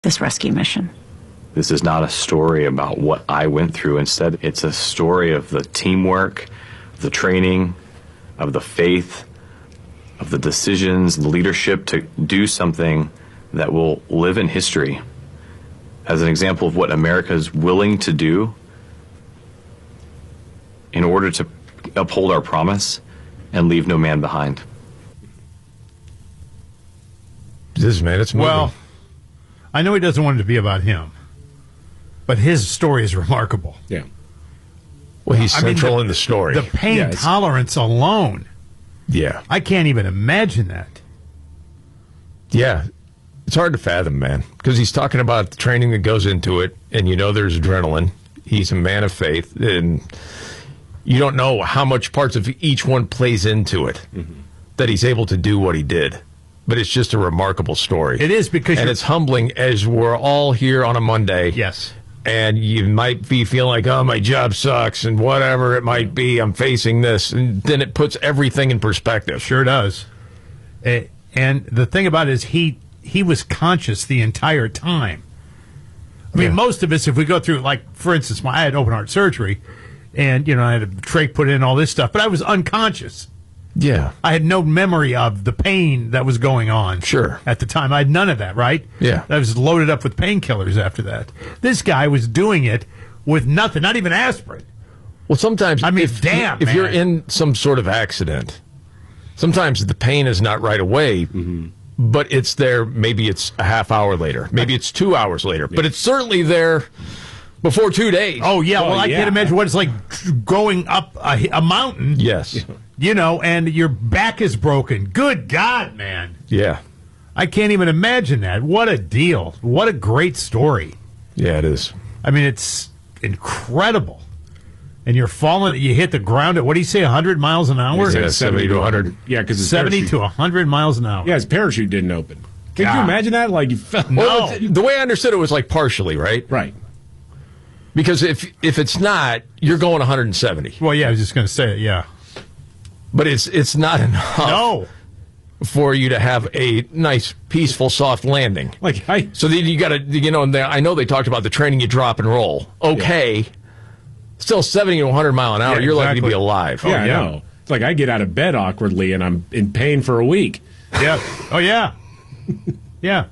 this rescue mission. This is not a story about what I went through. Instead, it's a story of the teamwork, the training, of the faith, of the decisions, the leadership to do something that will live in history as an example of what America is willing to do in order to uphold our promise and leave no man behind. This man, it's moving. Well, I know he doesn't want it to be about him, but his story is remarkable. Yeah. Well, he's central in the story. The pain tolerance alone. Yeah. I can't even imagine that. Yeah. It's hard to fathom, man, because he's talking about the training that goes into it, and you know there's adrenaline. He's a man of faith, and you don't know how much parts of each one plays into it that he's able to do what he did. But it's just a remarkable story. It is, because it's humbling as we're all here on a Monday. Yes. And you might be feeling like, oh, my job sucks and whatever it might be, I'm facing this. And then it puts everything in perspective. Sure does. And the thing about it is he was conscious the entire time. I mean, most of us, if we go through, like, for instance, I had open heart surgery, and, you know, I had a trach put in, all this stuff, but I was unconscious. Yeah. I had no memory of the pain that was going on. Sure. At the time. I had none of that, right? Yeah. I was loaded up with painkillers after that. This guy was doing it with nothing, not even aspirin. Well, sometimes, if you're in some sort of accident, sometimes the pain is not right away, but it's there. Maybe it's a half hour later. Maybe it's 2 hours later. But it's certainly there before 2 days. Oh, yeah. Well, I can't imagine what it's like going up a mountain. Yes. You know, and your back is broken. Good God, man. Yeah. I can't even imagine that. What a deal. What a great story. Yeah, it is. I mean, it's incredible. And you're falling, you hit the ground at, what do you say, 100 miles an hour? Yeah, 70 to 100. Yeah, because 70 to 100 miles an hour. Yeah, his parachute didn't open. Can you imagine that? Like, you fell. Well, the way I understood it was like partially, right? Right. Because if it's not, you're going 170. Well, yeah, I was just going to say it, yeah. But it's not enough for you to have a nice, peaceful, soft landing. So then you got to, you know, I know they talked about the training you drop and roll. Okay. Yeah. Still 70 to 100 mile an hour, you're lucky to be alive. Yeah, I know. It's like I get out of bed awkwardly and I'm in pain for a week. Yeah. Oh, yeah. Yeah.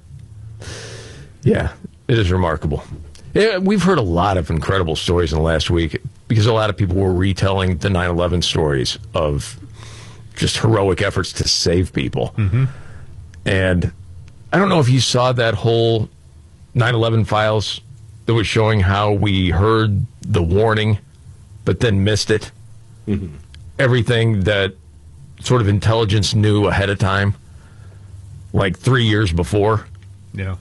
Yeah, it is remarkable. Yeah, we've heard a lot of incredible stories in the last week because a lot of people were retelling the 9/11 stories of just heroic efforts to save people. And I don't know if you saw that whole 9/11 files that was showing how we heard the warning but then missed it. Everything that sort of intelligence knew ahead of time, like 3 years before. Yeah.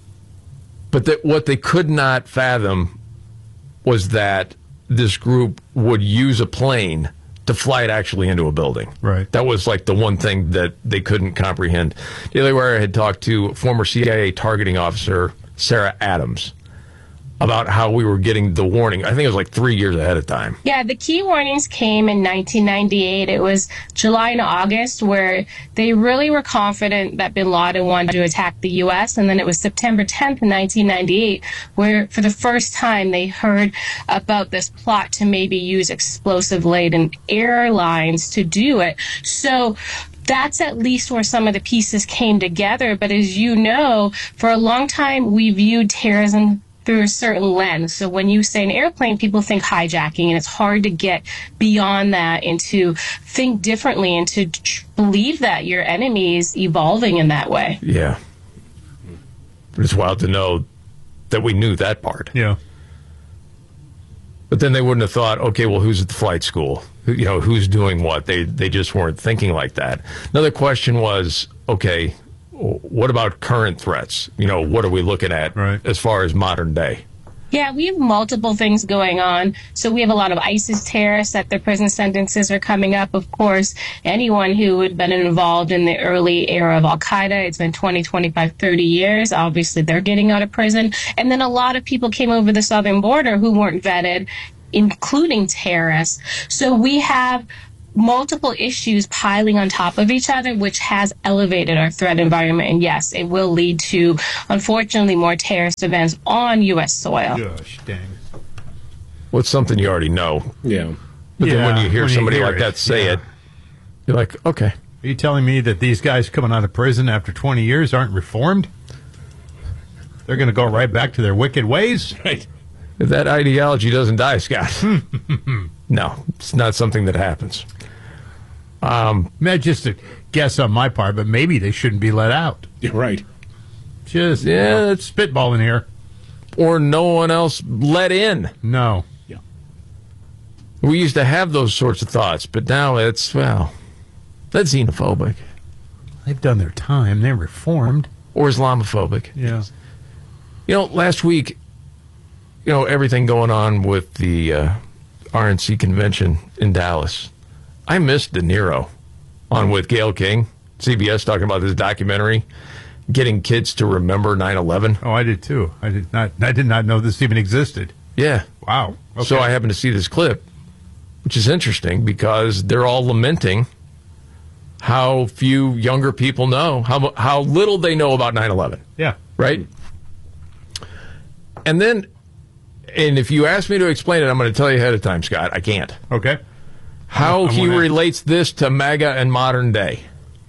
But what they could not fathom was that this group would use a plane to fly it actually into a building. Right. That was like the one thing that they couldn't comprehend. Daily Wire had talked to former CIA targeting officer Sarah Adams about how we were getting the warning. I think it was like 3 years ahead of time. Yeah, the key warnings came in 1998. It was July and August where they really were confident that bin Laden wanted to attack the U.S. And then it was September 10th, 1998, where for the first time they heard about this plot to maybe use explosive-laden airlines to do it. So that's at least where some of the pieces came together. But as you know, for a long time we viewed terrorism through a certain lens. So when you say an airplane, people think hijacking, and it's hard to get beyond that and to think differently and to believe that your enemy is evolving in that way. Yeah. It's wild to know that we knew that part. Yeah. But then they wouldn't have thought, okay, well, who's at the flight school? You know, who's doing what? They just weren't thinking like that. Another question was, okay, what about current threats? You know, what are we looking at as far as modern day? Yeah, we have multiple things going on. So we have a lot of ISIS terrorists that their prison sentences are coming up. Of course, anyone who had been involved in the early era of Al-Qaeda, it's been 20, 25, 30 years. Obviously, they're getting out of prison. And then a lot of people came over the southern border who weren't vetted, including terrorists. So we have multiple issues piling on top of each other, which has elevated our threat environment. And yes, it will lead to, unfortunately, more terrorist events on U.S. soil. Gosh, dang. Well, it's something you already know. Yeah. But then when you hear somebody like it, that say it, you're like, okay. Are you telling me that these guys coming out of prison after 20 years aren't reformed? They're going to go right back to their wicked ways? Right. If that ideology doesn't die, Scott, no, it's not something that happens. Just a guess on my part, but maybe they shouldn't be let out. You're right. Just it's spitballing here. Or no one else let in. No. Yeah. We used to have those sorts of thoughts, but now it's, well, that's xenophobic. They've done their time. They're reformed. Or Islamophobic. Yeah. Last week, everything going on with the RNC convention in Dallas. I missed De Niro on with Gayle King, CBS, talking about this documentary, getting kids to remember 9/11. Oh, I did too. I did not know this even existed. Yeah. Wow. Okay. So I happened to see this clip, which is interesting because they're all lamenting how few younger people know, how little they know about 9/11. Yeah. Right? And if you ask me to explain it, I'm going to tell you ahead of time, Scott. I can't. Okay. How he relates this to MAGA and modern day.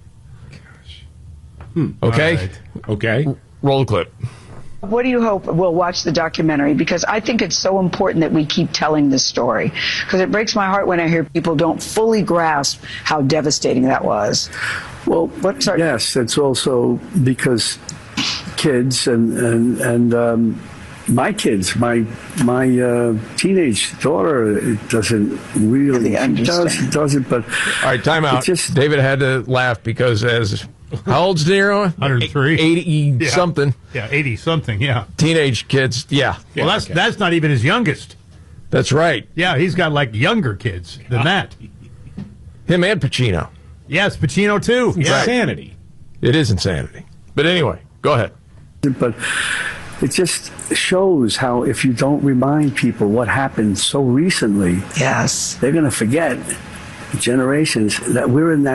Okay? Right. Okay. Roll the clip. What do you hope we'll watch the documentary? Because I think it's so important that we keep telling this story. Because it breaks my heart when I hear people don't fully grasp how devastating that was. Well, yes, it's also because kids and my kids, my teenage daughter doesn't really understand. doesn't, but all right, time out. David had to laugh because how old's De Niro? 103. 80 something. Yeah, 80 something. Yeah. Teenage kids. Yeah. Well, that's not even his youngest. That's right. Yeah, he's got like younger kids than that. Him and Pacino. Yes, Pacino too. Yeah. Insanity. It is insanity. But anyway, go ahead. But it just shows how if you don't remind people what happened so recently, Yes. they're going to forget generations that we're in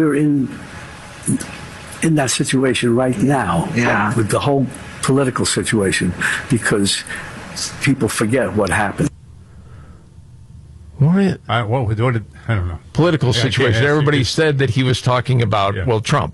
that situation right now. Yeah. With the whole political situation, because people forget what happened. What? I don't know. Political Yeah, situation. yeah, Everybody yeah. said that he was talking about, Yeah. Trump.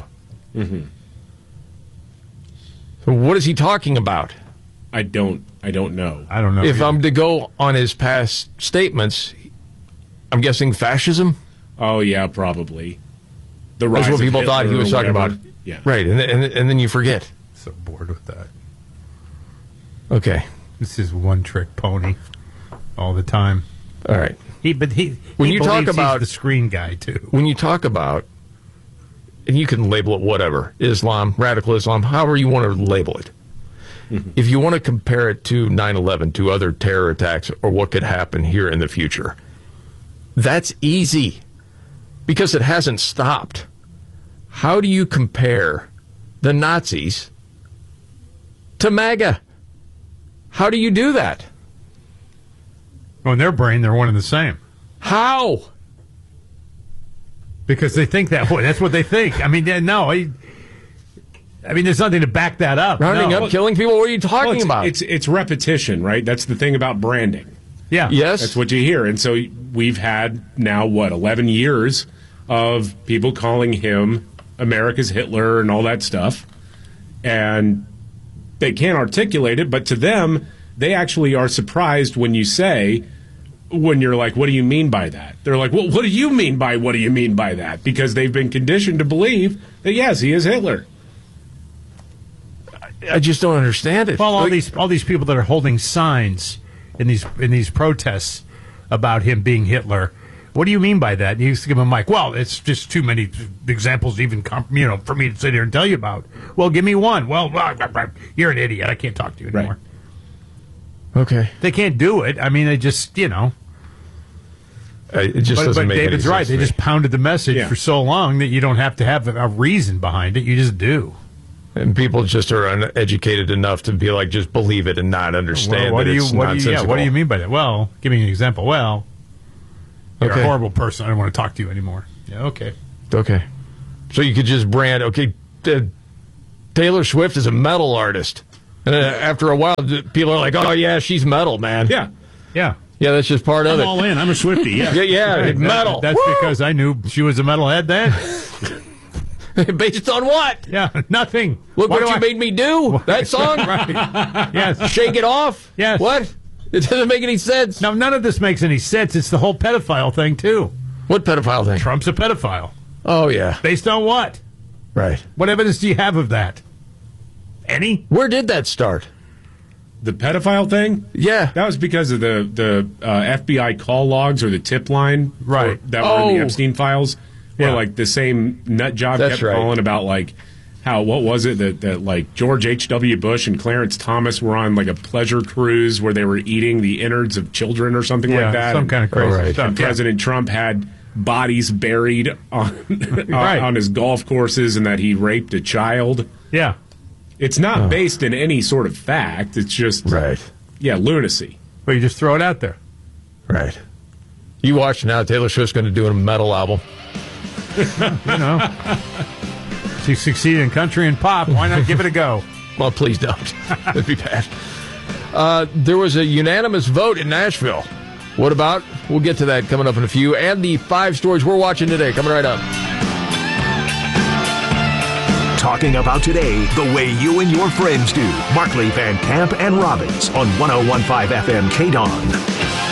So what is he talking about? I don't know. I don't know. If either. I'm to go on his past statements, I'm guessing fascism? Oh yeah, probably. The rise That's what of people thought he Hitler was or talking whatever. about. Yeah. Right, and then you forget. so bored with that. Okay. This is one trick pony all the time. All right. When When you talk about- the screen guy too. When you talk about, and you can label it whatever, Islam, radical Islam, however you want to label it. If you want to compare it to 9/11, to other terror attacks, or what could happen here in the future, that's easy because it hasn't stopped. How do you compare the Nazis to MAGA? How do you do that? Well, in their brain, they're one and the same How? because they think that way. That's what they think. I mean, no. I mean, there's nothing to back that up. Rounding No. up, killing people? What are you talking about? It's repetition, right? That's the thing about branding. Yeah. Yes. That's what you hear. And so we've had now, 11 years of people calling him America's Hitler and all that stuff. And they can't articulate it, but to them, they actually are surprised when you're like, what do you mean by that? They're like, well, what do you mean by what do you mean by that? Because they've been conditioned to believe that, yes, he is Hitler. I just don't understand it. Well, all these people that are holding signs in these protests about him being Hitler. What do you mean by that? And you used to give him a mic. Well, it's just too many examples to even for me to sit here and tell you about. Well, give me one. Well, you're an idiot. I can't talk to you anymore. Right. Okay. They can't do it. I mean, they just It just But doesn't make any David's sense right. to They me. just pounded the message Yeah. for so long that you don't have to have a reason behind it. You just do. And people just are uneducated enough to be like, just believe it and not understand What that do it's you nonsensical. mean by that? Well, give me an example. Well, You're Okay. a horrible person. I don't want to talk to you anymore. Yeah, okay. Okay. So you could just brand, Taylor Swift is a metal artist. And after a while, people are like, oh, yeah, she's metal, man. Yeah. Yeah. Yeah, that's just part of I'm it. all in. I'm a Swiftie. Yeah. Yeah, Right. metal. That's because I knew she was a metalhead then. Based on what? Yeah, nothing. Look Why what do you I- made me do. That song? Right. Yes. Shake it off? Yes. What? It doesn't make any sense. No, none of this makes any sense. It's the whole pedophile thing, too. What pedophile thing? Trump's a pedophile. Oh, yeah. Based on what? Right. What evidence do you have of that? Any? Where did that start? The pedophile thing? Yeah. That was because of the FBI call logs or the tip line Right. that were in Oh. the Epstein files. Where, Yeah. like, the same nut job That's kept right. calling about, like, how, what was it that like, George H.W. Bush and Clarence Thomas were on, like, a pleasure cruise where they were eating the innards of children or something Yeah, like that. some kind of crazy right. stuff. And President Trump had bodies buried on, Right. on his golf courses and that he raped a child. Yeah. It's not based in any sort of fact. It's just, Right. yeah, lunacy. But you just throw it out there. Right. You watch now, Taylor Swift's going to do a metal album. You know. She succeeded in country and pop. Why not give it a go? Well, please don't. That'd be bad. There was a unanimous vote in Nashville. What about? We'll get to that coming up in a few. And the 5 stories we're watching today coming right up. Talking about today the way you and your friends do. Markley, Van Camp, and Robbins on 101.5 FM KDON.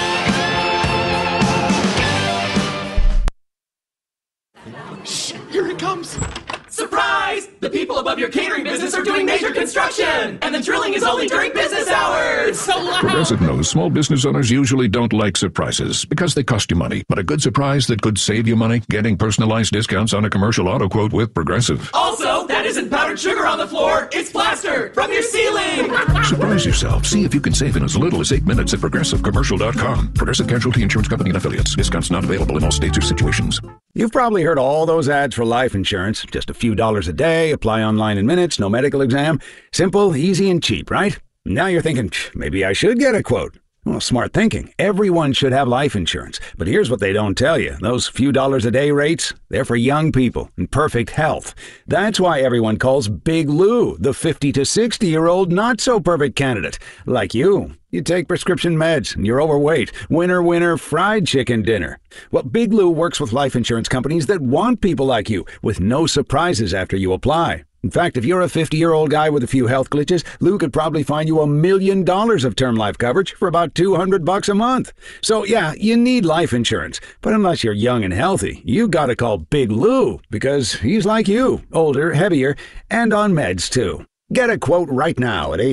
Here it comes. Surprise! The people above your catering business are doing major construction, and the drilling is only during business hours. It's so loud. Progressive knows small business owners usually don't like surprises because they cost you money. But a good surprise that could save you money? Getting personalized discounts on a commercial auto quote with Progressive. Also, that isn't powdered sugar on the floor. It's plaster from your ceiling. Surprise yourself. See if you can save in as little as 8 minutes at ProgressiveCommercial.com. Progressive Casualty Insurance Company and Affiliates. Discounts not available in all states or situations. You've probably heard all those ads for life insurance. Just a few dollars a day, apply online in minutes, no medical exam. Simple, easy, and cheap, right? Now you're thinking, maybe I should get a quote. Well, smart thinking. Everyone should have life insurance. But here's what they don't tell you. Those few dollars a day rates, they're for young people in perfect health. That's why everyone calls Big Lou the 50 to 60-year-old not-so-perfect candidate. Like you. You take prescription meds and you're overweight. Winner, fried chicken dinner. Well, Big Lou works with life insurance companies that want people like you with no surprises after you apply. In fact, if you're a 50-year-old guy with a few health glitches, Lou could probably find you $1 million of term life coverage for about $200 a month. So yeah, you need life insurance. But unless you're young and healthy, you gotta call Big Lou because he's like you, older, heavier, and on meds too. Get a quote right now at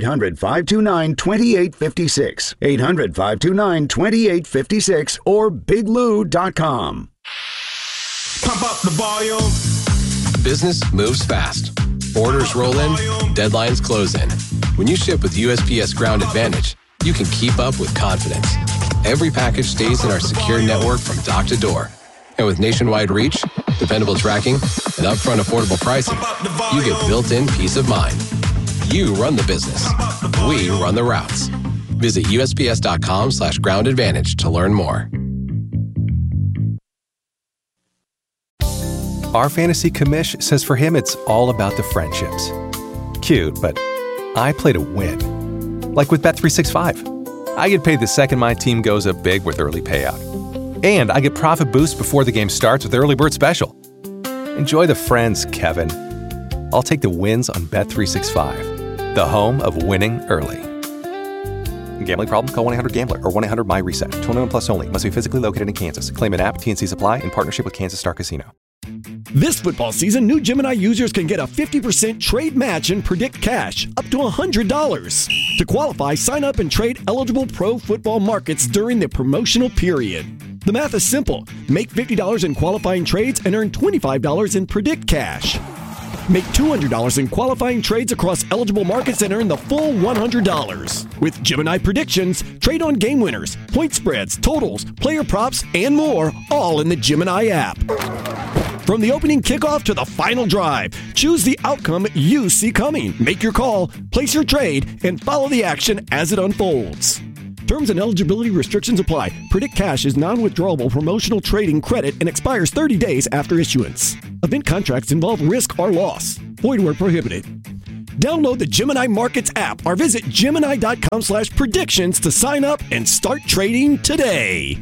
800-529-2856. 800-529-2856 or biglou.com. Pump up the volume. Business moves fast. Orders roll in, deadlines close in. When you ship with USPS Ground Advantage, you can keep up with confidence. Every package stays in our secure network from dock to door. And with nationwide reach, dependable tracking, and upfront affordable pricing, you get built-in peace of mind. You run the business. We run the routes. Visit USPS.com/Ground Advantage to learn more. Our fantasy commish says for him it's all about the friendships. Cute, but I play to win. Like with Bet365. I get paid the second my team goes up big with early payout. And I get profit boost before the game starts with Early Bird Special. Enjoy the friends, Kevin. I'll take the wins on Bet365, the home of winning early. Gambling problem? Call 1-800-GAMBLER or 1-800-MY-RESET. 21 plus only. Must be physically located in Kansas. Claim an app. TNC Supply in partnership with Kansas Star Casino. This football season, new Gemini users can get a 50% trade match in Predict Cash, up to $100. To qualify, sign up and trade eligible pro football markets during the promotional period. The math is simple. Make $50 in qualifying trades and earn $25 in Predict Cash. Make $200 in qualifying trades across eligible markets and earn the full $100. With Gemini Predictions, trade on game winners, point spreads, totals, player props, and more, all in the Gemini app. From the opening kickoff to the final drive, choose the outcome you see coming. Make your call, place your trade, and follow the action as it unfolds. Terms and eligibility restrictions apply. Predict Cash is non-withdrawable promotional trading credit and expires 30 days after issuance. Event contracts involve risk or loss. Void where prohibited. Download the Gemini Markets app or visit Gemini.com/predictions to sign up and start trading today.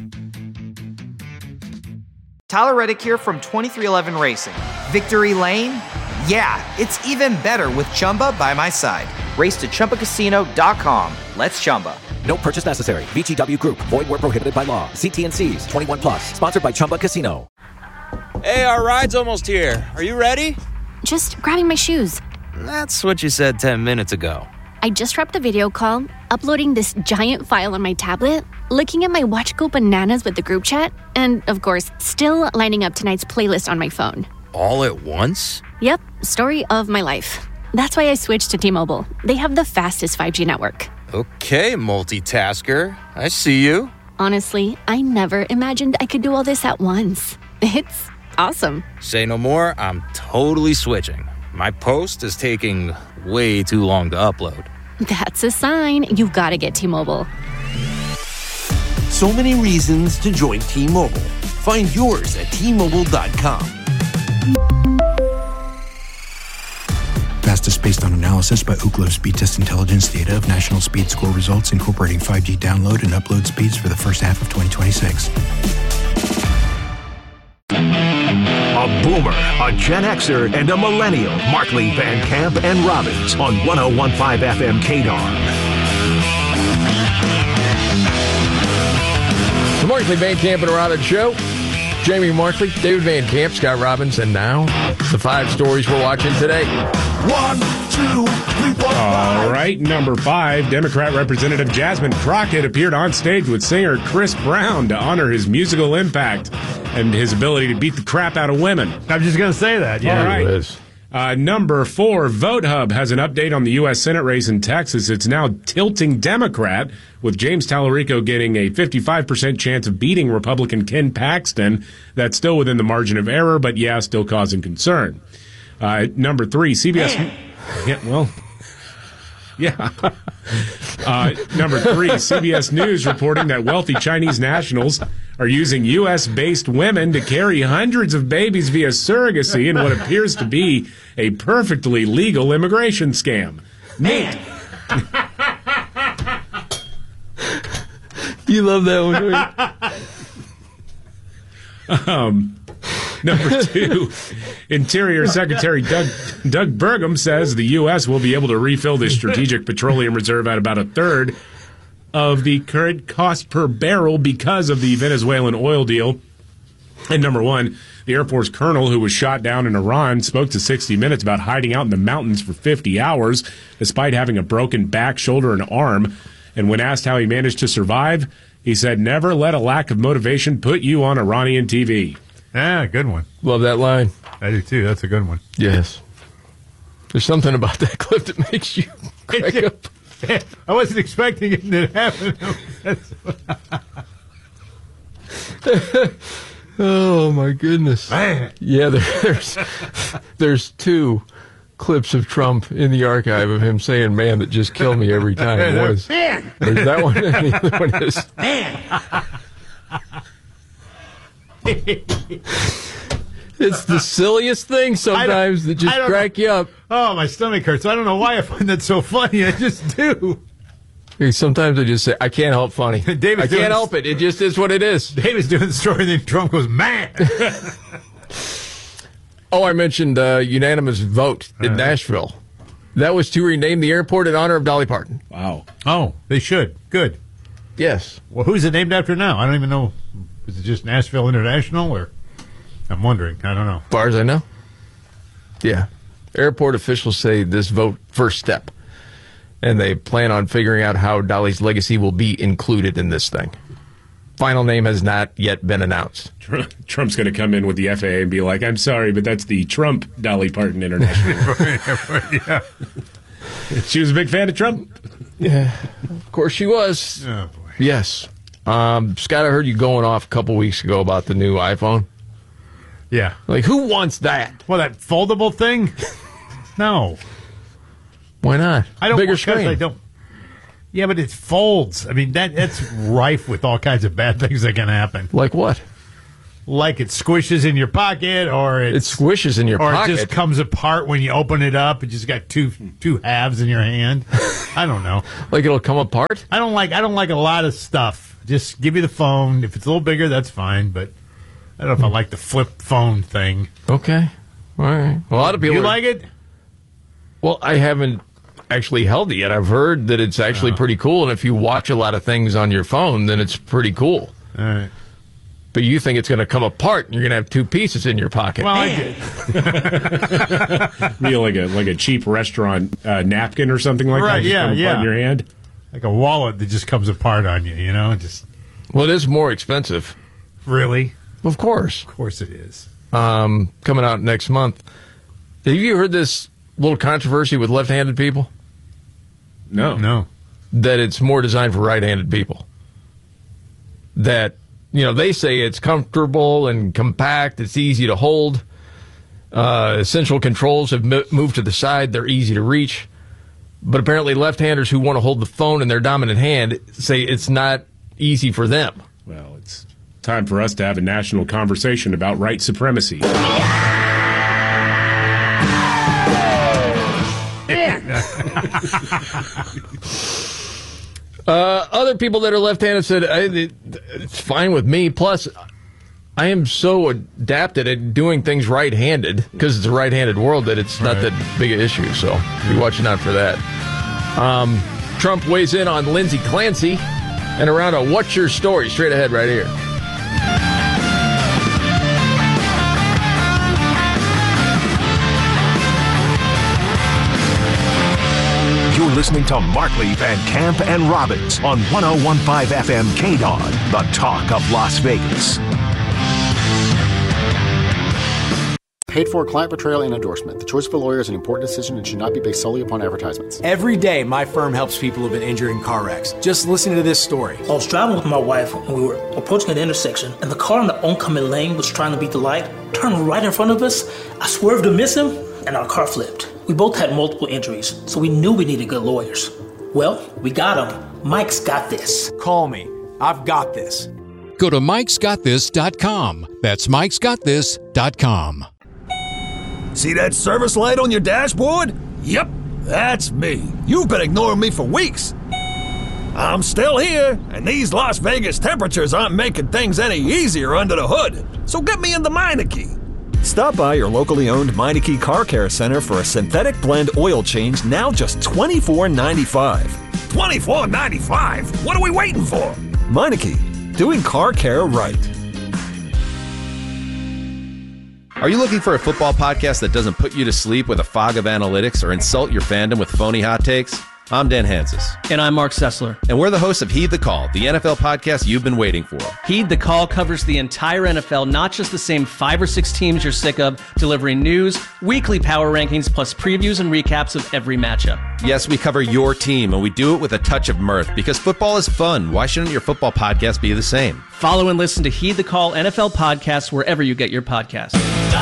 Tyler Reddick here from 2311 Racing. Victory Lane? Yeah, it's even better with Chumba by my side. Race to ChumbaCasino.com. Let's Chumba. No purchase necessary. VGW Group. Void where prohibited by law. See T&Cs. 21 plus. Sponsored by Chumba Casino. Hey, our ride's almost here. Are you ready? Just grabbing my shoes. That's what you said 10 minutes ago. I just wrapped a video call, uploading this giant file on my tablet, looking at my watch go bananas with the group chat, and, of course, still lining up tonight's playlist on my phone. All at once? Yep, story of my life. That's why I switched to T-Mobile. They have the fastest 5G network. Okay, multitasker. I see you. Honestly, I never imagined I could do all this at once. It's awesome. Say no more, I'm totally switching. My post is taking way too long to upload. That's a sign you've got to get T-Mobile. So many reasons to join T-Mobile. Find yours at T-Mobile.com. Fastest based on analysis by Ookla Speed Test Intelligence data of national speed score results incorporating 5G download and upload speeds for the first half of 2026. A boomer, a Gen Xer, and a millennial. Markley, Van Camp, and Robbins on 101.5 FM KDAR. The Markley, Van Camp, and Robbins Show. Jamie Markley, David Van Camp, Scott Robbins, and now the 5 stories we're watching today. 1, 2, 3, 4, 5. All right, number 5, Democrat Representative Jasmine Crockett appeared on stage with singer Chris Brown to honor his musical impact and his ability to beat the crap out of women. I'm just going to say that. Yeah. All right. Number 4, VoteHub has an update on the U.S. Senate race in Texas. It's now tilting Democrat, with James Tallarico getting a 55% chance of beating Republican Ken Paxton. That's still within the margin of error, but yeah, still causing concern. Number 3, CBS. Number 3, CBS News reporting that wealthy Chinese nationals are using U.S.-based women to carry hundreds of babies via surrogacy in what appears to be a perfectly legal immigration scam. Nate. You love that one. Number 2, Interior Secretary Doug Burgum says the U.S. will be able to refill the Strategic Petroleum Reserve at about a third of the current cost per barrel because of the Venezuelan oil deal. And number 1, the Air Force colonel who was shot down in Iran spoke to 60 Minutes about hiding out in the mountains for 50 hours despite having a broken back, shoulder, and arm. And when asked how he managed to survive, he said, "Never let a lack of motivation put you on Iranian TV." Ah, good one. Love that line. I do too. That's a good one. Yes. There's something about that clip that makes you crack up. I wasn't expecting it to happen. Oh, my goodness. Man. Yeah, there's 2 clips of Trump in the archive of him saying, "man," that just kill me every time. There's that one, and the other one is, "man." It's the silliest thing sometimes that just crack you up. Oh, my stomach hurts. I don't know why I find that so funny. I just do. Sometimes I just say, I can't help funny. I can't help it. It just is what it is. David's doing the story, and then Trump goes, "man." Oh, I mentioned unanimous vote in Nashville. That was to rename the airport in honor of Dolly Parton. Wow. Oh, they should. Good. Yes. Well, who's it named after now? I don't even know. Is it just Nashville International, or I'm wondering. I don't know. As far as I know. Yeah. Airport officials say this vote first step, and they plan on figuring out how Dolly's legacy will be included in this thing. Final name has not yet been announced. Trump's going to come in with the FAA and be like, "I'm sorry, but that's the Trump Dolly Parton International." Yeah. She was a big fan of Trump. Yeah, of course she was. Oh, boy. Yes. Scott, I heard you going off a couple weeks ago about the new iPhone. Yeah. Like, who wants that? Well, that foldable thing? No. Why not? I don't. Bigger because screen. I don't. Yeah, but it folds. I mean, that's rife with all kinds of bad things that can happen. Like what? Like it squishes in your pocket, or it squishes in your pocket. Or it just comes apart when you open it up. It just got two halves in your hand. I don't know. Like it'll come apart? I don't like a lot of stuff. Just give me the phone. If it's a little bigger, that's fine. But I don't know if I like the flip phone thing. Okay. All right. Well, a lot of people. You like it? Well, I haven't actually held it yet. I've heard that it's actually pretty cool, and if you watch a lot of things on your phone, then it's pretty cool. All right. But you think it's going to come apart, and you're going to have two pieces in your pocket. Well, I did. Be like a cheap restaurant napkin or something like that. Yeah. In your hand, like a wallet that just comes apart on you. You know, just. Well, it is more expensive. Really? Of course. Of course it is. Coming out next month. Have you heard this little controversy with left-handed people? No. That it's more designed for right-handed people. That, they say it's comfortable and compact, it's easy to hold. Essential controls have moved to the side, they're easy to reach. But apparently left-handers who want to hold the phone in their dominant hand say it's not easy for them. Well, it's time for us to have a national conversation about right supremacy. Other people that are left-handed said it's fine with me. Plus, I am so adapted at doing things right-handed because it's a right-handed world that it's not that big an issue. So be watching out for that. Trump weighs in on Lindsey Clancy and around a What's Your Story straight ahead right here. You're listening to Markley, Van Camp, and Robbins on 101.5 FM KDON, the talk of Las Vegas. Paid for client portrayal and endorsement. The choice of a lawyer is an important decision and should not be based solely upon advertisements. Every day, my firm helps people who've been injured in car wrecks. Just listening to this story. I was driving with my wife and we were approaching an intersection, and the car in the oncoming lane was trying to beat the light, turned right in front of us. I swerved to miss him, and our car flipped. We both had multiple injuries, so we knew we needed good lawyers. Well, we got him. Mike's got this. Call me. I've got this. Go to mikesgotthis.com. That's mikesgotthis.com. See that service light on your dashboard? Yep, that's me. You've been ignoring me for weeks. I'm still here, and these Las Vegas temperatures aren't making things any easier under the hood. So get me into Meineke. Stop by your locally owned Meineke Car Care Center for a synthetic blend oil change, now just $24.95. $24.95? What are we waiting for? Meineke, doing car care right. Are you looking for a football podcast that doesn't put you to sleep with a fog of analytics or insult your fandom with phony hot takes? I'm Dan Hansis. And I'm Mark Sessler. And we're the hosts of Heed the Call, the NFL podcast you've been waiting for. Heed the Call covers the entire NFL, not just the same 5 or 6 teams you're sick of, delivering news, weekly power rankings, plus previews and recaps of every matchup. Yes, we cover your team, and we do it with a touch of mirth, because football is fun. Why shouldn't your football podcast be the same? Follow and listen to Heed the Call NFL podcasts wherever you get your podcasts.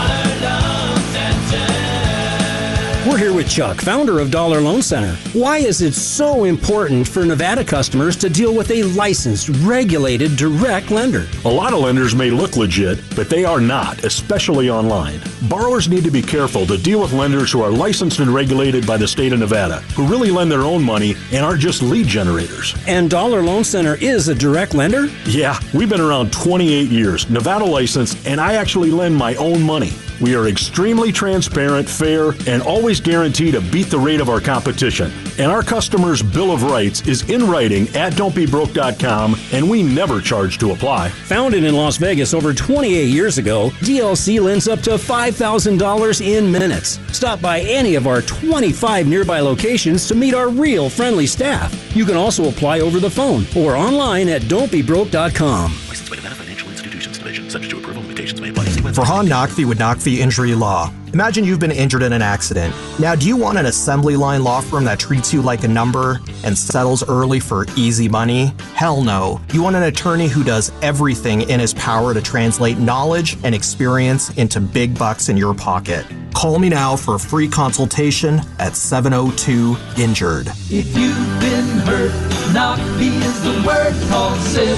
We're here with Chuck, founder of Dollar Loan Center. Why is it so important for Nevada customers to deal with a licensed, regulated, direct lender? A lot of lenders may look legit, but they are not, especially online. Borrowers need to be careful to deal with lenders who are licensed and regulated by the state of Nevada, who really lend their own money and aren't just lead generators. And Dollar Loan Center is a direct lender? Yeah, we've been around 28 years, Nevada licensed, and I actually lend my own money. We are extremely transparent, fair, and always guarantee to beat the rate of our competition. And our customers' Bill of Rights is in writing at don'tbebroke.com, and we never charge to apply. Founded in Las Vegas over 28 years ago, DLC lends up to $5,000 in minutes. Stop by any of our 25 nearby locations to meet our real friendly staff. You can also apply over the phone or online at don'tbebroke.com. Licensed by Nevada Financial Institutions Division, subject to approval. Limitations may apply. Farhan Naqvi with Naqvi Injury Law. Imagine you've been injured in an accident. Now, do you want an assembly line law firm that treats you like a number and settles early for easy money? Hell no. You want an attorney who does everything in his power to translate knowledge and experience into big bucks in your pocket. Call me now for a free consultation at 702-INJURED. If you've been hurt NOCV is the word. Call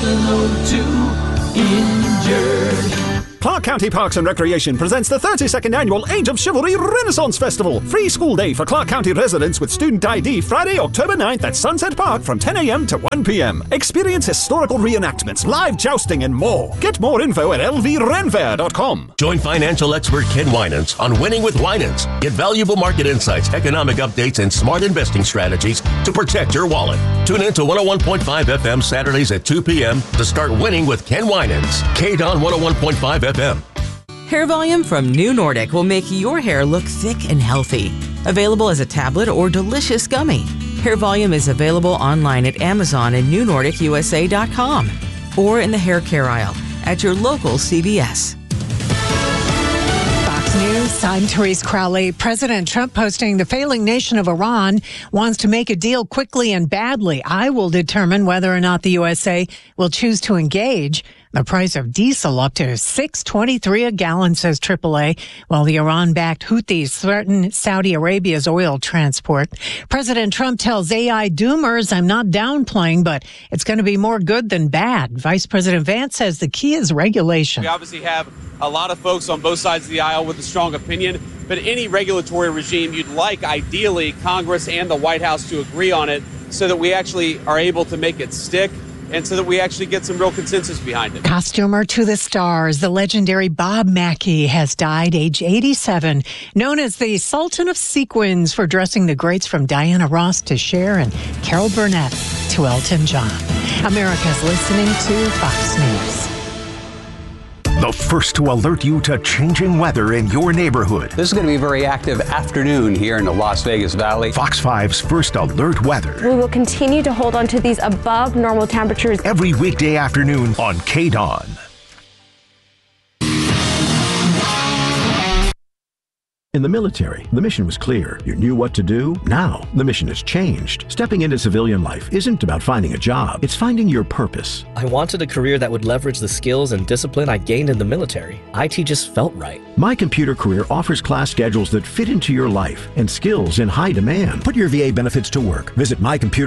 702-INJURED. Clark County Parks and Recreation presents the 32nd Annual Age of Chivalry Renaissance Festival. Free school day for Clark County residents with student ID Friday, October 9th at Sunset Park from 10 a.m. to 1 p.m. Experience historical reenactments, live jousting, and more. Get more info at lvrenfair.com. Join financial expert Ken Winans on Winning with Winans. Get valuable market insights, economic updates, and smart investing strategies to protect your wallet. Tune in to 101.5 FM Saturdays at 2 p.m. to start winning with Ken Winans. KDON 101.5 FM. Hair Volume from New Nordic will make your hair look thick and healthy. Available as a tablet or delicious gummy. Hair Volume is available online at Amazon and NewNordicUSA.com or in the hair care aisle at your local CVS. Fox News, I'm Therese Crowley. President Trump posting the failing nation of Iran wants to make a deal quickly and badly. I will determine whether or not the USA will choose to engage. The price of diesel up to $6.23 a gallon, says AAA, while the Iran-backed Houthis threaten Saudi Arabia's oil transport. President Trump tells AI doomers, I'm not downplaying, but it's going to be more good than bad. Vice President Vance says the key is regulation. We obviously have a lot of folks on both sides of the aisle with a strong opinion, but any regulatory regime you'd like, ideally, Congress and the White House to agree on it so that we actually are able to make it stick. And so that we actually get some real consensus behind it. Costumer to the stars, the legendary Bob Mackie has died, age 87, known as the Sultan of Sequins for dressing the greats from Diana Ross to Cher and Carol Burnett to Elton John. America's listening to Fox News. The first to alert you to changing weather in your neighborhood. This is going to be a very active afternoon here in the Las Vegas Valley. Fox 5's First Alert Weather. We will continue to hold on to these above normal temperatures every weekday afternoon on KDON. In the military, the mission was clear. You knew what to do. Now, the mission has changed. Stepping into civilian life isn't about finding a job. It's finding your purpose. I wanted a career that would leverage the skills and discipline I gained in the military. IT just felt right. My Computer Career offers class schedules that fit into your life and skills in high demand. Put your VA benefits to work. Visit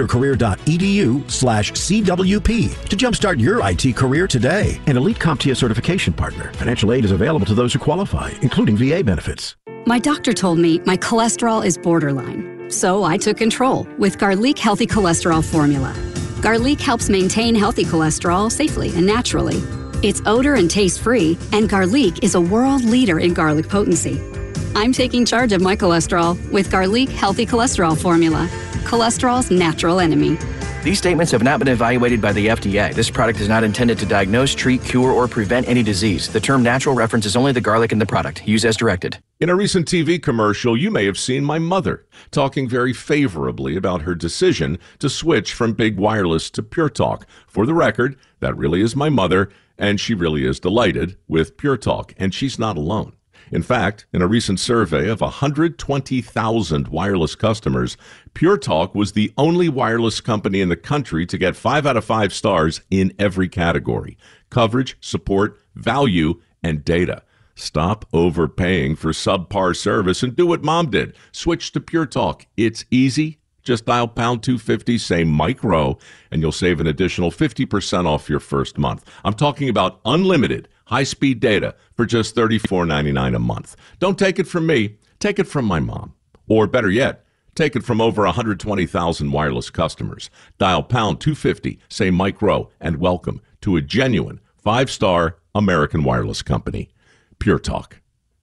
mycomputercareer.edu/CWP to jumpstart your IT career today. An elite CompTIA certification partner. Financial aid is available to those who qualify, including VA benefits. My doctor told me my cholesterol is borderline, so I took control with Garlic Healthy Cholesterol Formula. Garlic helps maintain healthy cholesterol safely and naturally. It's odor and taste-free, and Garlic is a world leader in garlic potency. I'm taking charge of my cholesterol with Garlic Healthy Cholesterol Formula, cholesterol's natural enemy. These statements have not been evaluated by the FDA. This product is not intended to diagnose, treat, cure, or prevent any disease. The term natural references only the garlic in the product. Use as directed. In a recent TV commercial, you may have seen my mother talking very favorably about her decision to switch from Big Wireless to Pure Talk. For the record, that really is my mother, and she really is delighted with Pure Talk, and she's not alone. In fact, in a recent survey of 120,000 wireless customers, Pure Talk was the only wireless company in the country to get 5 out of 5 stars in every category: coverage, support, value, and data. Stop overpaying for subpar service and do what Mom did. Switch to Pure Talk. It's easy. Just dial pound 250, say Mike Rowe, and you'll save an additional 50% off your first month. I'm talking about unlimited high-speed data for just $34.99 a month. Don't take it from me. Take it from my mom. Or better yet, take it from over 120,000 wireless customers. Dial pound 250, say Mike Rowe, and welcome to a genuine 5-star American wireless company. Pure Talk.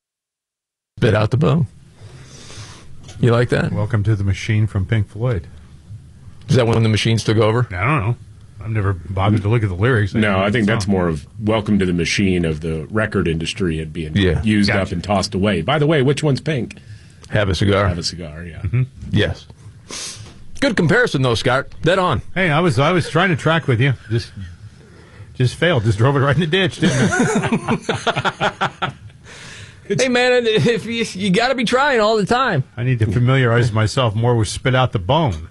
Bit out the bone. You like that? Welcome to the Machine from Pink Floyd. Is that when the Machines took over? I don't know. I've never bothered to look at the lyrics. No, I think that's more of Welcome to the Machine of the record industry and being used up and tossed away. By the way, which one's Pink? Have a Cigar. Have a Cigar, yeah. Mm-hmm. Yes. Good comparison, though, Scott. Dead on. Hey, I was trying to track with you. Just failed. Just drove it right in the ditch, didn't it? Hey, man, if you got to be trying all the time. I need to familiarize myself more with Spit Out the Bone.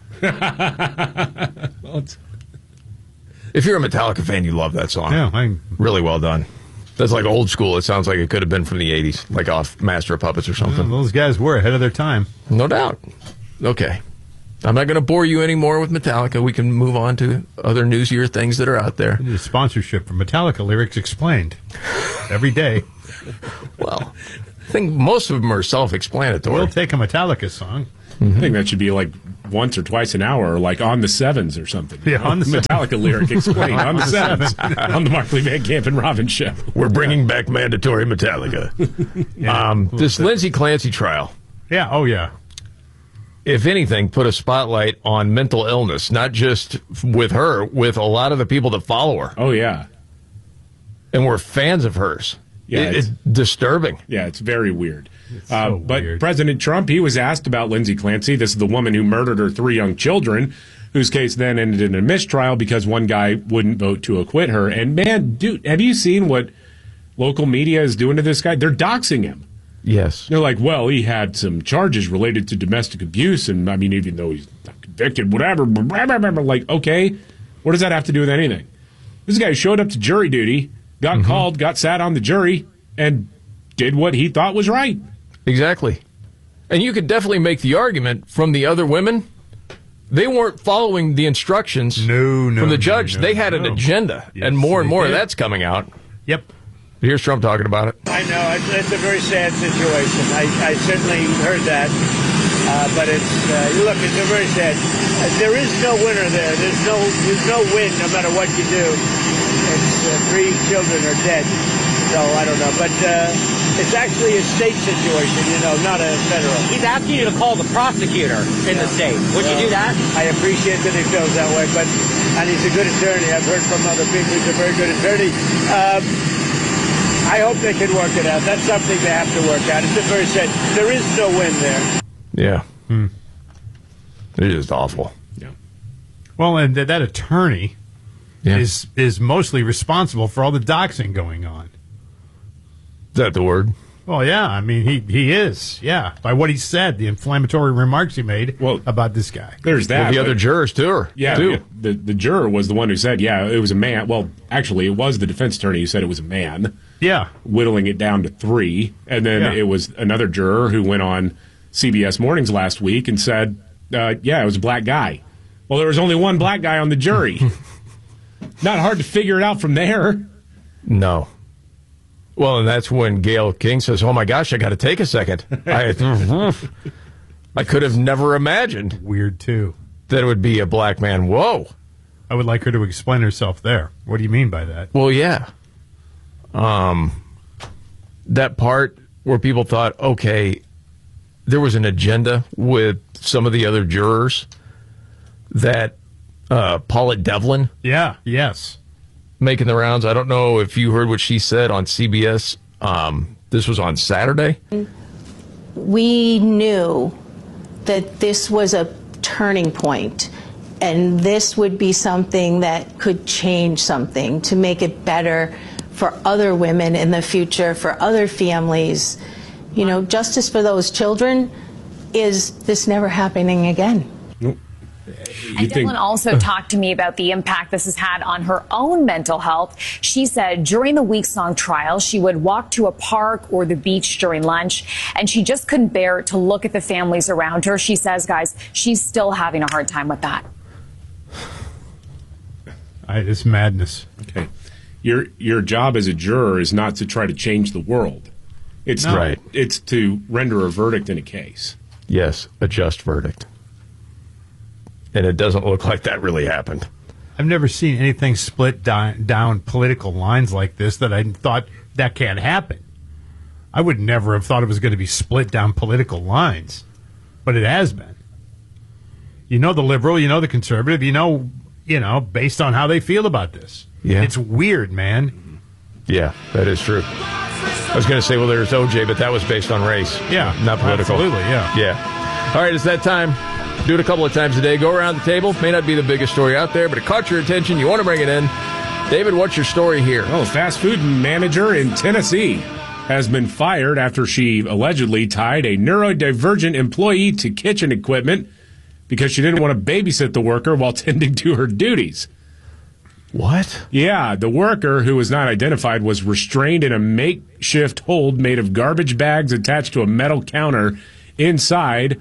If you're a Metallica fan, you love that song. Yeah, really well done. That's like old school. It sounds like it could have been from the 80s, like off Master of Puppets or something. Well, those guys were ahead of their time. No doubt. Okay. I'm not going to bore you anymore with Metallica. We can move on to other newsier things that are out there. The sponsorship for Metallica Lyrics Explained every day. Well, I think most of them are self-explanatory. We'll take a Metallica song. I think that should be like once or twice an hour, or like on the sevens or something. Yeah, on the Metallica lyric explained on the sevens on the Markley, Van Camp, and Robbins show. We're bringing back mandatory Metallica. This Lindsay Clancy trial. Yeah. Oh, yeah. If anything, put a spotlight on mental illness, not just with her, with a lot of the people that follow her. Oh, yeah. And we're fans of hers. Yeah, it's disturbing. Yeah, it's very weird. So but weird. President Trump, he was asked about Lindsay Clancy. This is the woman who murdered her 3 young children, whose case then ended in a mistrial because one guy wouldn't vote to acquit her. And, man, dude, have you seen what local media is doing to this guy? They're doxing him. Yes. They're like, well, he had some charges related to domestic abuse, and, I mean, even though he's not convicted, whatever. Like, okay, what does that have to do with anything? This guy showed up to jury duty, got called, got sat on the jury, and did what he thought was right. Exactly. And you could definitely make the argument from the other women. They weren't following the instructions from the judge. They had an agenda, Yes, and more they of did. that's coming out. Yep. Here's Trump talking about it. I know, it's a very sad situation. I certainly heard that. But it's, look, it's a very sad. There is no winner there. There's no win no matter what you do. It's 3 children are dead. So I don't know. But it's actually a state situation, not a federal. He's asking you to call the prosecutor in the state. Would you do that? I appreciate that he feels that way, and he's a good attorney. I've heard from other people he's a very good attorney. I hope they can work it out. That's something they have to work out. It's a very sad. There is no win there. Yeah. It is awful. Yeah. Well, and that attorney is mostly responsible for all the doxing going on. Is that the word? Well, yeah. I mean, he is. Yeah. By what he said, the inflammatory remarks he made about this guy. There's that. Well, the other jurors, too. Yeah, the juror was the one who said, yeah, it was a man. Well, actually, it was the defense attorney who said it was a man. Yeah. Whittling it down to 3. And then it was another juror who went on CBS Mornings last week and said, it was a black guy. Well, there was only one black guy on the jury. Not hard to figure it out from there. No. Well, and that's when Gayle King says, oh, my gosh, I got to take a second. I could have never imagined. Weird, too. That it would be a black man. Whoa. I would like her to explain herself there. What do you mean by that? Well, yeah. That part where people thought, okay, there was an agenda with some of the other jurors that Paulette Devlin. Yeah, yes. Making the rounds. I don't know if you heard what she said on CBS. This was on Saturday. We knew that this was a turning point, and this would be something that could change something to make it better for other women in the future, for other families. Justice for those children is this never happening again. And Devlin also talked to me about the impact this has had on her own mental health. She said during the weeks-long trial, she would walk to a park or the beach during lunch, and she just couldn't bear to look at the families around her. She says, guys, she's still having a hard time with that. It's madness. Okay. Your job as a juror is not to try to change the world. It's It's to render a verdict in a case. Yes, a just verdict. And it doesn't look like that really happened. I've never seen anything split down political lines like this that I thought that can't happen. I would never have thought it was going to be split down political lines, but it has been. The liberal, the conservative, based on how they feel about this. Yeah. It's weird, man. Yeah, that is true. I was going to say, well, there's OJ, but that was based on race. Yeah. Not political. Absolutely, yeah. Yeah. All right, it's that time. Do it a couple of times a day. Go around the table. May not be the biggest story out there, but it caught your attention. You want to bring it in. David, what's your story here? Oh, fast food manager in Tennessee has been fired after she allegedly tied a neurodivergent employee to kitchen equipment because she didn't want to babysit the worker while tending to her duties. What? Yeah, the worker, who was not identified, was restrained in a makeshift hold made of garbage bags attached to a metal counter inside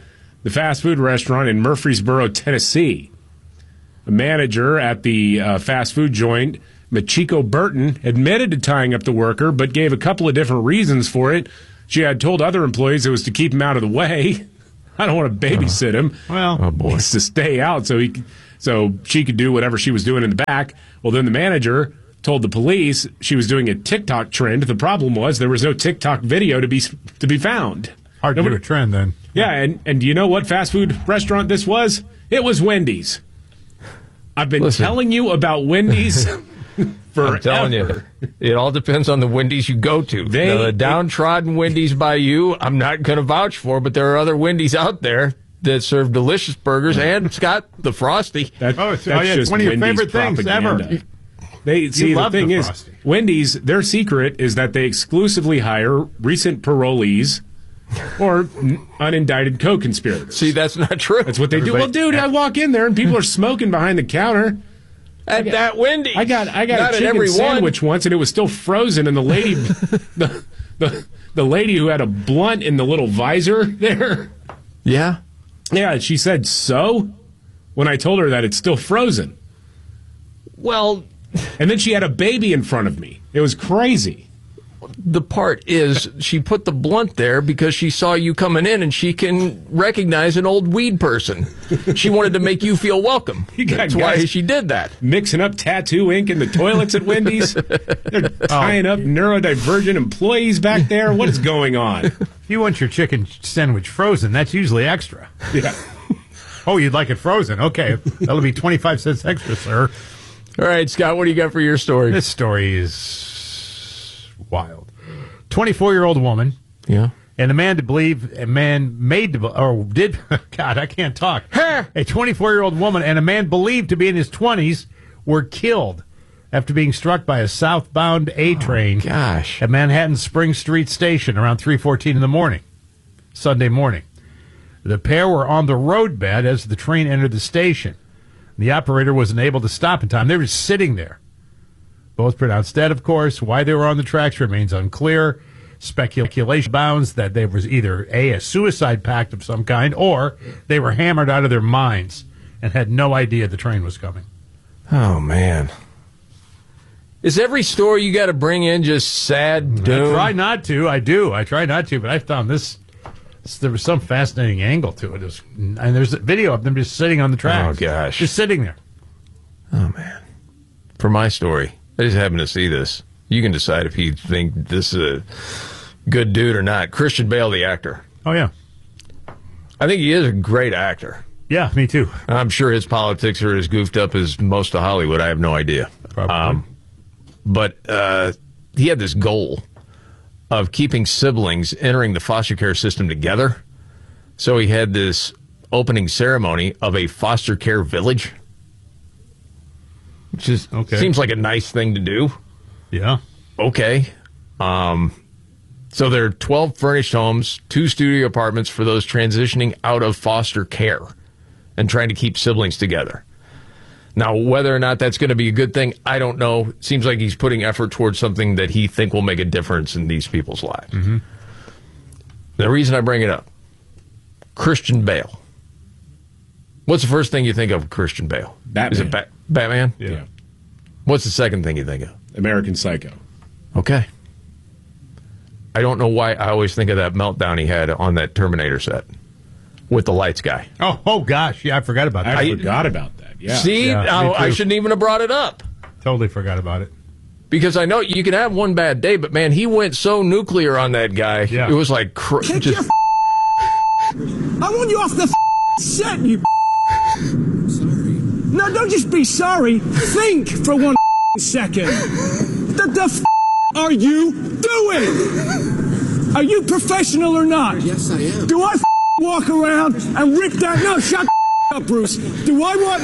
the fast food restaurant in Murfreesboro, Tennessee. A manager at the fast food joint, Machiko Burton, admitted to tying up the worker, but gave a couple of different reasons for it. She had told other employees it was to keep him out of the way. I don't want to babysit him. Well, oh boy, it's to stay out so she could do whatever she was doing in the back. Well, then the manager told the police she was doing a TikTok trend. The problem was there was no TikTok video to be found. Hard to do a trend then. Yeah, and do you know what fast food restaurant this was? It was Wendy's. I've been telling you about Wendy's forever. I'm telling you, it all depends on the Wendy's you go to. The downtrodden Wendy's by you, I'm not going to vouch for, but there are other Wendy's out there that serve delicious burgers. And, Scott, the Frosty. It's one of your favorite things ever. The thing is, Wendy's, their secret is that they exclusively hire recent parolees or unindicted co-conspirators. See, that's not true. That's what they do. Well, dude, I walk in there and people are smoking behind the counter. At that Wendy's. I got a chicken sandwich once, and it was still frozen, and the lady, the lady who had a blunt in the little visor there. Yeah? Yeah, she said, so? When I told her that it's still frozen. Well... And then she had a baby in front of me. It was crazy. The part is she put the blunt there because she saw you coming in and she can recognize an old weed person. She wanted to make you feel welcome. That's why she did that. Mixing up tattoo ink in the toilets at Wendy's. They're tying up neurodivergent employees back there. What is going on? If you want your chicken sandwich frozen, that's usually extra. Yeah. Oh, you'd like it frozen. Okay. That'll be 25 cents extra, sir. All right, Scott, what do you got for your story? This story is wild. 24-year-old woman. Yeah. And God, I can't talk. A 24-year-old woman and a man believed to be in his 20s were killed after being struck by a southbound A train at Manhattan Spring Street Station around 3:14 in the morning, Sunday morning. The pair were on the roadbed as the train entered the station. The operator wasn't able to stop in time. They were sitting there. Both pronounced dead, of course. Why they were on the tracks remains unclear. Speculation abounds that there was either a suicide pact of some kind, or they were hammered out of their minds and had no idea the train was coming. Oh, man. Is every story you got to bring in just sad doom? I try not to. I do. I try not to, but I found this. There was some fascinating angle to it. And there's a video of them just sitting on the tracks. Oh, gosh. Just sitting there. Oh, man. For my story, I just happened to see this. You can decide if you think this is a good dude or not. Christian Bale, the actor. Oh, yeah. I think he is a great actor. Yeah, me too. I'm sure his politics are as goofed up as most of Hollywood. I have no idea. Probably. But he had this goal of keeping siblings entering the foster care system together. So he had this opening ceremony of a foster care village, which is seems like a nice thing to do. Yeah. Okay. So there are 12 furnished homes, 2 studio apartments for those transitioning out of foster care and trying to keep siblings together. Now, whether or not that's going to be a good thing, I don't know. It seems like he's putting effort towards something that he think will make a difference in these people's lives. Mm-hmm. The reason I bring it up, Christian Bale. What's the first thing you think of Christian Bale? Batman. Is it Batman? Yeah. What's the second thing you think of? American Psycho. Okay. I don't know why I always think of that meltdown he had on that Terminator set with the lights guy. Oh gosh. Yeah, I forgot about that. I forgot about that. Yeah. See, I shouldn't even have brought it up. Totally forgot about it. Because I know you can have one bad day, but man, he went so nuclear on that guy. Yeah. It was like just. I want you off the set, you. Sorry. No, don't just be sorry. Think for 1 second. The are you doing? Are you professional or not? Yes, I am. Do I walk around and rip that? No, shut up, Bruce. Do I want?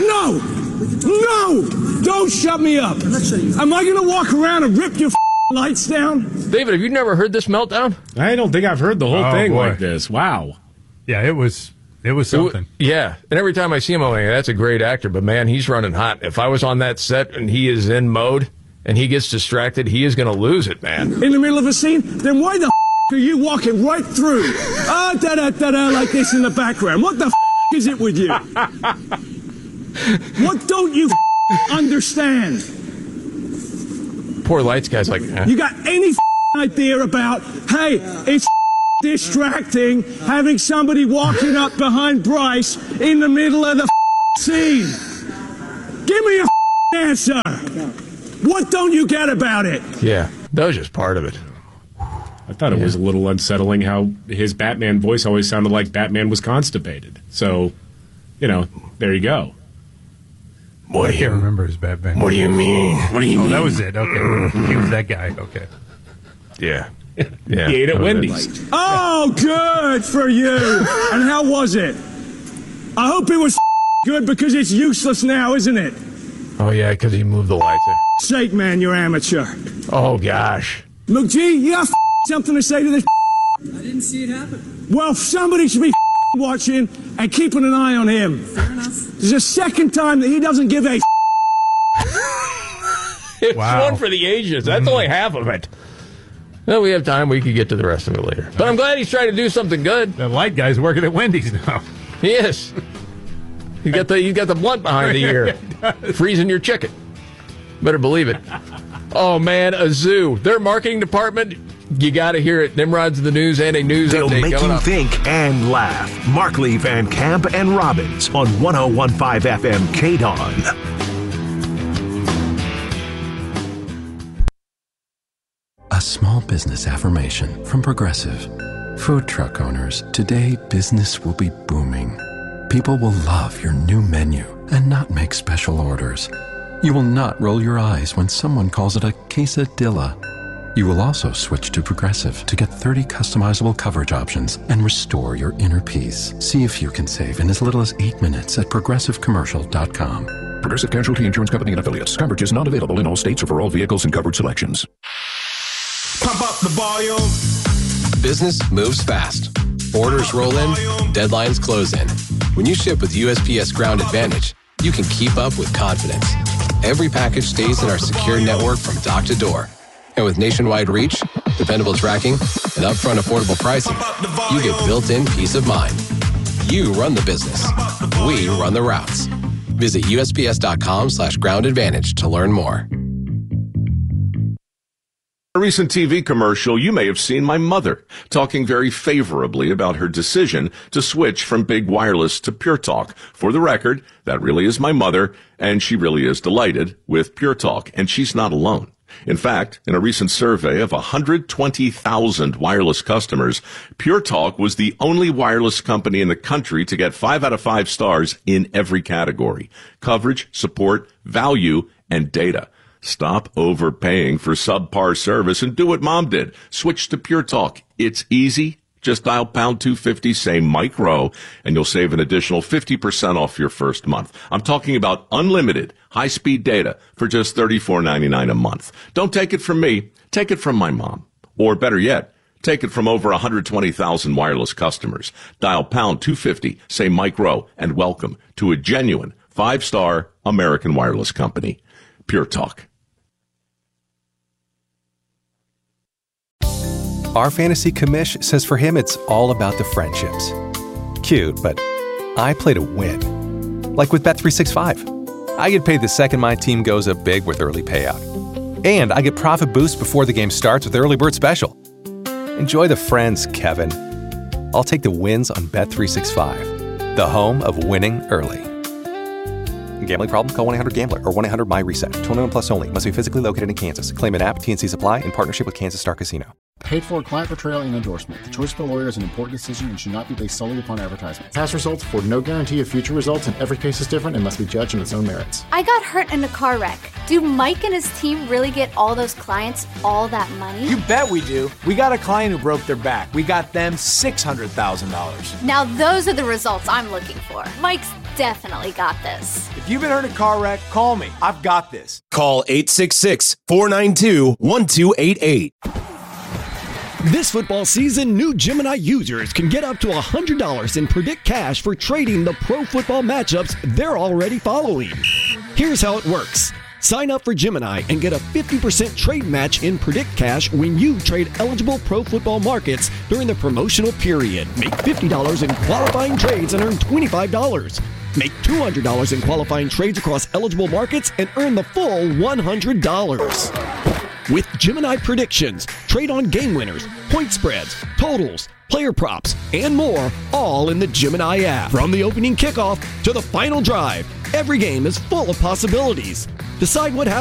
No! Don't shut me up. Am I going to walk around and rip your lights down? David, have you never heard this meltdown? I don't think I've heard the whole thing like this. Wow. Yeah, it was something. Yeah, and every time I see him, I'm like, that's a great actor, but man, he's running hot. If I was on that set and he is in mode and he gets distracted, he is going to lose it, man. In the middle of a scene? Then why the are you walking right through? Da-da-da-da, like this in the background. What the is it with you? What don't you understand? Poor lights guy's like, You got any idea about, hey, it's distracting having somebody walking up behind Bryce in the middle of the scene? Give me a answer. What don't you get about it? Yeah, that was just part of it. I thought it was a little unsettling how his Batman voice always sounded like Batman was constipated. So, there you go. I can't remember his Batman. What do you mean? What do you mean? That was it. Okay. He was that guy. Okay. Yeah. He ate at Wendy's. Oh, good for you. And how was it? I hope it was good because it's useless now, isn't it? Oh, yeah, because he moved the lights. Sake, man, you're amateur. Oh, gosh. McGee, you got something to say to this? I didn't see it happen. Well, somebody should be watching and keeping an eye on him. Fair enough. This is the second time that he doesn't give a It's one for the ages. That's only half of it. Well, we have time. We could get to the rest of it later. But I'm glad he's trying to do something good. The light guy's working at Wendy's now. He is. You got the blunt behind the ear, freezing your chicken. Better believe it. Oh, man, a zoo. Their marketing department, you got to hear it. Nimrod's the news and a news They'll update make coming you up. think and laugh. Markley, Van Camp, and Robbins on 101.5 FM KDON. A small business affirmation from Progressive. Food truck owners, today business will be booming. People will love your new menu and not make special orders. You will not roll your eyes when someone calls it a quesadilla. You will also switch to Progressive to get 30 customizable coverage options and restore your inner peace. See if you can save in as little as 8 minutes at progressivecommercial.com. Progressive Casualty Insurance Company and Affiliates. Coverage is not available in all states or for all vehicles and coverage selections. Pump up the volume. Business moves fast. Orders roll in, deadlines close in. When you ship with USPS Ground Advantage, you can keep up with confidence. Every package stays in our secure network from dock to door. And with nationwide reach, dependable tracking, and upfront affordable pricing, you get built-in peace of mind. You run the business. We run the routes. Visit USPS.com/Ground Advantage to learn more. A recent TV commercial, you may have seen my mother talking very favorably about her decision to switch from big wireless to Pure Talk. For the record, that really is my mother, and she really is delighted with Pure Talk, and she's not alone. In fact, in a recent survey of 120,000 wireless customers, Pure Talk was the only wireless company in the country to get 5 out of 5 stars in every category: coverage, support, value, and data. Stop overpaying for subpar service and do what Mom did. Switch to Pure Talk. It's easy. Just dial pound 250, say Mike Rowe, and you'll save an additional 50% off your first month. I'm talking about unlimited high-speed data for just $34.99 a month. Don't take it from me. Take it from my mom. Or better yet, take it from over 120,000 wireless customers. Dial pound 250, say Mike Rowe, and welcome to a genuine 5-star American wireless company. Pure Talk. Our fantasy commish says for him it's all about the friendships. Cute, but I play to win. Like with Bet365. I get paid the second my team goes up big with early payout. And I get profit boost before the game starts with Early Bird Special. Enjoy the friends, Kevin. I'll take the wins on Bet365, the home of winning early. Gambling problem? Call 1-800-GAMBLER or 1-800-MY-RESET. 21 plus only. Must be physically located in Kansas. Claim an app. T&C Supply in partnership with Kansas Star Casino. Paid for client portrayal and endorsement. The choice of the lawyer is an important decision and should not be based solely upon advertisement. Past results afford no guarantee of future results, and every case is different and must be judged on its own merits. I got hurt in a car wreck. Do Mike and his team really get all those clients all that money? You bet we do. We got a client who broke their back. We got them $600,000. Now those are the results I'm looking for. Mike's definitely got this. If you've been hurt in a car wreck, call me. I've got this. Call 866-492-1288. This football season, new Gemini users can get up to $100 in Predict Cash for trading the pro football matchups they're already following. Here's how it works. Sign up for Gemini and get a 50% trade match in Predict Cash when you trade eligible pro football markets during the promotional period. Make $50 in qualifying trades and earn $25. Make $200 in qualifying trades across eligible markets and earn the full $100. With Gemini Predictions, trade on game winners, point spreads, totals, player props, and more, all in the Gemini app. From the opening kickoff to the final drive, every game is full of possibilities. Decide what happens